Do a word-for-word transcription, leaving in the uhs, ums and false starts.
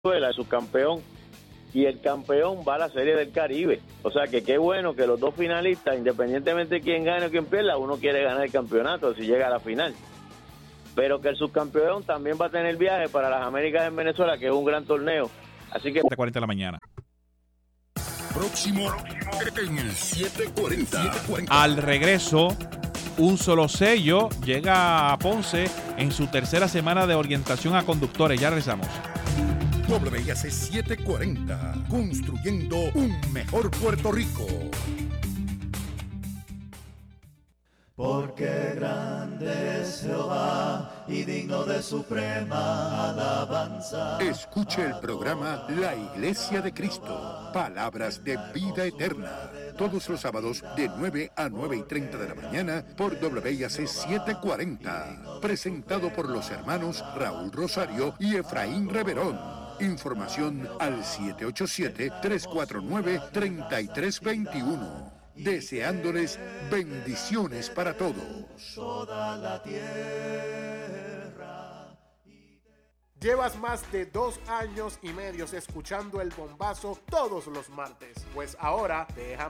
el subcampeón, y el campeón va a la Serie del Caribe. O sea que qué bueno que los dos finalistas, independientemente de quién gane o quién pierda, uno quiere ganar el campeonato si llega a la final. Pero que el subcampeón también va a tener viaje para las Américas en Venezuela, que es un gran torneo. Así que... cuarenta de la mañana. Próximo en el siete cuarenta. Al regreso, un solo sello llega a Ponce en su tercera semana de orientación a conductores. Ya regresamos. W I A C setecientos cuarenta, construyendo un mejor Puerto Rico. Porque grande es Jehová y digno de suprema alabanza. Escuche el programa La Iglesia de Cristo, palabras de vida eterna, todos los sábados de nueve a nueve y treinta de la mañana por W I A C setecientos cuarenta, presentado por los hermanos Raúl Rosario y Efraín Reverón. Información al siete ocho siete, tres cuatro nueve, tres tres dos uno. Deseándoles bendiciones para todos. Toda la tierra. Llevas más de dos años y medio escuchando El Bombazo todos los martes. Pues ahora déjame